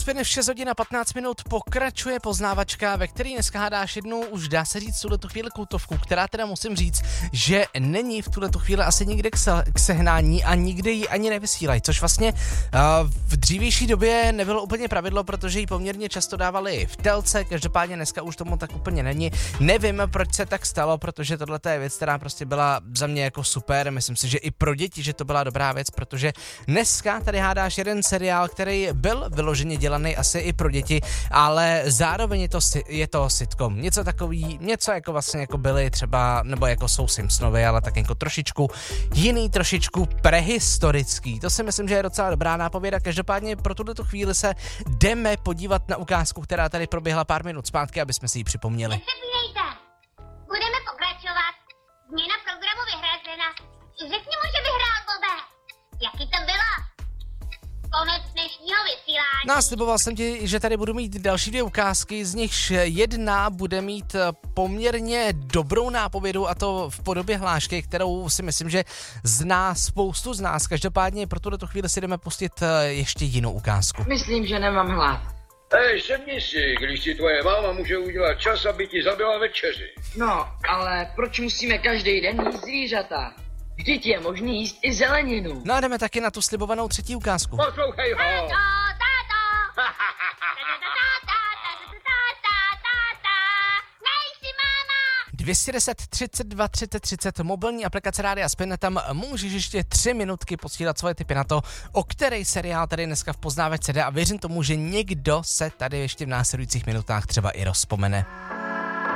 Fotspin v 6 hodin a 15 minut pokračuje poznávačka, ve který dneska hádáš jednu, už dá se říct tuhletu chvíli kultovku, která teda musím říct, že není v tuhletu chvíli asi nikde k sehnání a nikde ji ani nevysílají, což vlastně v dřívější době nebylo úplně pravidlo, protože ji poměrně často dávali v telce, každopádně dneska už tomu tak úplně není. Nevím, proč se tak stalo, protože tohle je věc, která prostě byla za mě jako super, myslím si, že i pro děti, že to byla dobrá věc, protože dneska tady hádáš jeden seriál, který byl vyloženě dělaný asi i pro děti, ale zároveň je to sitcom. Něco takový, něco jako vlastně jako byly třeba, nebo jako jsou Simpsonovi, ale tak jako trošičku jiný, trošičku prehistorický. To si myslím, že je docela dobrá nápověda. Každopádně pro tuto chvíli se jdeme podívat na ukázku, která tady proběhla pár minut zpátky, aby jsme si ji připomněli. Nepřepínejte. Budeme pokračovat. Změna programu vyhrazena. Řekni mu, že vyhrál, Bobe. Jaký to bylo? Konec dnešního vysílání. No a sliboval jsem ti, že tady budu mít další dvě ukázky, z nichž jedna bude mít poměrně dobrou nápovědu, a to v podobě hlášky, kterou si myslím, že zná spoustu z nás. Každopádně pro tuto chvíli si jdeme pustit ještě jinou ukázku. Myslím, že nemám hlad. Hej, sedni si, když si tvoje máma může udělat čas, aby ti zabila večeři. No, ale proč musíme každý den jíst zvířata? Vždyť je možný jíst i zeleninu. No a jdeme taky na tu slibovanou třetí ukázku. Poslouchej ho. Táto. 210 32 30 30, mobilní aplikace Rádia Spin, tam můžeš ještě 3 minutky posílat svoje tipy na to, o který seriál tady dneska v poznávačce jde, a věřím tomu, že někdo se tady ještě v následujících minutách třeba i rozpomene.